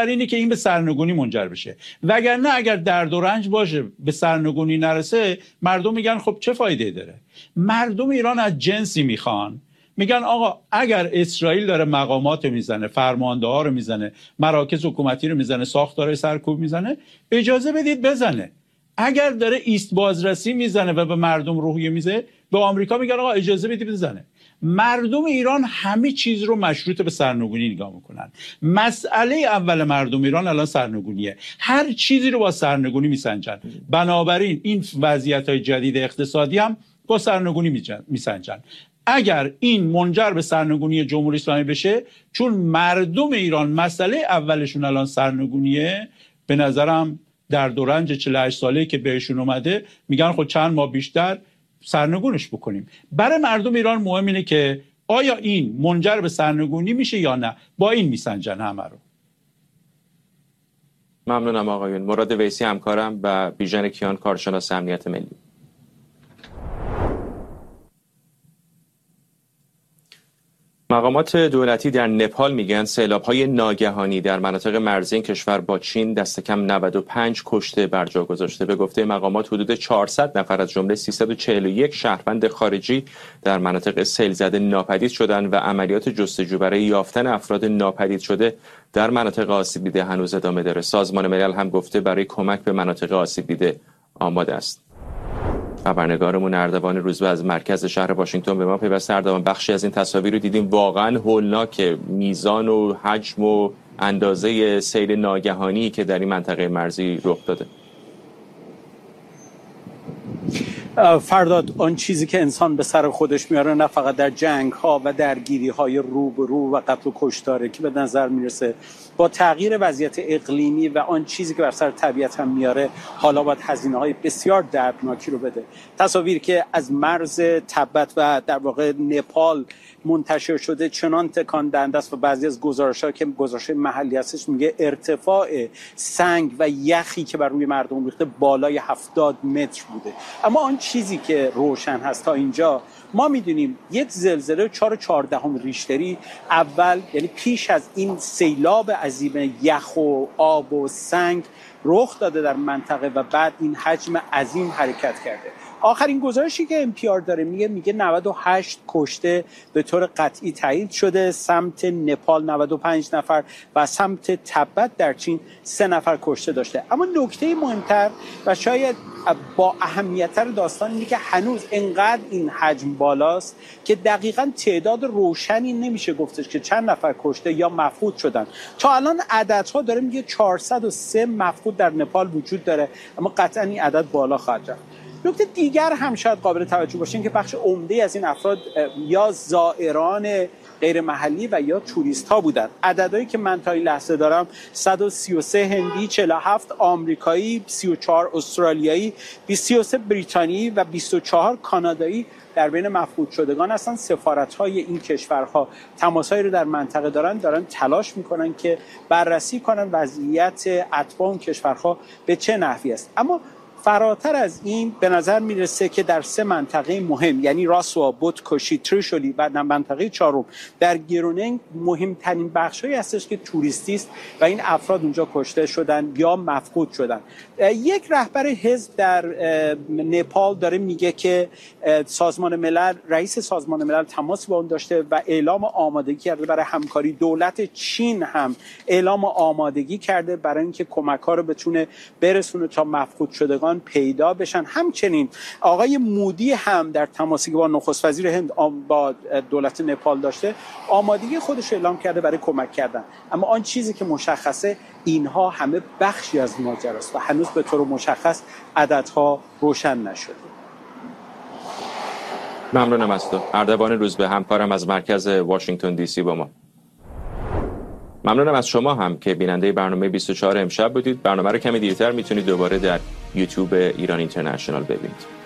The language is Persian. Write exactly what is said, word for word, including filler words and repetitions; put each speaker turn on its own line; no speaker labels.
بر اینه که این به سرنگونی منجر بشه، وگرنه اگر درد و رنج باشه به سرنگونی نرسه مردم میگن خب چه فایده داره. مردم ایران از جنسی میخوان، میگن آقا اگر اسرائیل داره مقامات میزنه، فرمانده ها رو میزنه، مراکز حکومتی رو میزنه، ساختار سرکوب میزنه، اجازه بدید بزنه. اگر داره ایست بازرسی میزنه و به مردم روحیه میزه، به آمریکا میگن آقا اجازه بدید بزنه. مردم ایران همه چیز رو مشروط به سرنگونی نگاه میکنن. مسئله اول مردم ایران الان سرنگونیه، هر چیزی رو با سرنگونی میسنجن. بنابراین این وضعیت‌های جدید اقتصادی هم با سرنگونی میسنجن. اگر این منجر به سرنگونی جمهوری اسلامی بشه، چون مردم ایران مسئله اولشون الان سرنگونیه، به نظرم در دورنج چهل و هشت ساله که بهشون اومده میگن خب چند ماه بیشتر سرنگونش بکنیم. برای مردم ایران مهم اینه که آیا این منجر به سرنگونی میشه یا نه، با این میسنجن همه رو.
ممنونم آقایون. مراد ویسی همکارم و بیژن کیان کارشناس امنیت ملی. مقامات دولتی در نپال میگن سیلاب‌های ناگهانی در مناطق مرزی این کشور با چین دست کم نود و پنج کشته بر جا گذاشته. به گفته مقامات حدود چهارصد نفر از جمله سیصد و چهل و یک شهروند خارجی در مناطق سیل زده ناپدید شدند و عملیات جستجو برای یافتن افراد ناپدید شده در مناطق آسیب دیده هنوز ادامه داره. سازمان ملل هم گفته برای کمک به مناطق آسیب دیده آماده است. خبرنگارمون اردوان روزبه از مرکز شهر واشنگتن به ما پیوسته. اردوان، بخشی از این تصاویر رو دیدیم، واقعا هولناکه، میزان و حجم و اندازه سیل ناگهانی که در این منطقه مرزی رخ داده.
فرداد، آن چیزی که انسان به سر خودش میاره نه فقط در جنگ ها و درگیری های رو به رو و قتل و کشتاره که به نظر میرسه با تغییر وضعیت اقلیمی و آن چیزی که بر سر طبیعت هم میاره حالا باید هزینه های بسیار دردناکی رو بده. تصاویر که از مرز تبت و در واقع نپال منتشر شده چنان تکان دهنده است و بعضی از گزارش‌ها که گزارش محلی هستش میگه ارتفاع سنگ و یخی که بر روی مردم ریخته بالای هفتاد متر بوده. اما آن چیزی که روشن هست تا اینجا ما میدونیم یک زلزله چهار و چهاردهم ریشتری اول، یعنی پیش از این سیلاب عظیم یخ و آب و سنگ رخ داده در منطقه و بعد این حجم عظیم حرکت کرده. آخرین گزارشی که ام پی آر داره میگه میگه نود و هشت کشته به طور قطعی تایید شده، سمت نپال نود و پنج نفر و سمت تبت در چین سه نفر کشته داشته. اما نکته مهمتر و شاید با اهمیت‌تر داستان اینه که هنوز انقدر این حجم بالاست که دقیقاً تعداد روشنی نمیشه گفتش که چند نفر کشته یا مفقود شدن. تا الان عددها داره میگه چهارصد و سه مفقود در نپال وجود داره، اما قطعاً این عدد بالا خواهد رفت. نکته دیگر هم شاید قابل توجه باشه این که بخش عمده از این افراد یا زائران غیر محلی و یا توریست ها بودن. عددهایی که من تا این لحظه دارم صد و سی و سه هندی، چهل و هفت آمریکایی، سی و چهار استرالیایی، سی و سه بریتانیایی و بیست و چهار کانادایی در بین مفقود شدگان هستن. سفارت‌های این کشورها تماسایی رو در منطقه دارن دارن تلاش میکنن که بررسی کنن وضعیت اتباع اون کشورها به چه نحوی است. اما فراتر از این به نظر میرسه که در سه منطقه مهم، یعنی راسوا، بوتکوشی، تریشولی و در منطقه چهارم در گروننگ مهمترین بخشی هستش که توریستی است و این افراد اونجا کشته شدن یا مفقود شدن. یک رهبر حزب در نپال داره میگه که سازمان ملل، رئیس سازمان ملل تماس با اون داشته و اعلام آمادگی کرده برای همکاری. دولت چین هم اعلام آمادگی کرده برای اینکه کمک‌ها رو بتونه برسونه تا مفقود شدگان پیدا بشن. همچنین آقای مودی هم در تماسی که با نخست وزیر هند با دولت نپال داشته آمادگی خودش اعلام کرده برای کمک کردن. اما آن چیزی که مشخصه اینها همه بخشی از ماجراست و هنوز به طور مشخص عددها روشن نشده.
ممنونم از تو. اردوان روزبه همکارم از مرکز واشنگتن دی سی با ما. ممنونم از شما هم که بیننده برنامه بیست و چهار امشب بودید. برنامه رو کمی دیرتر میتونید دوباره در یوتیوب ایران اینترنشنال ببینید.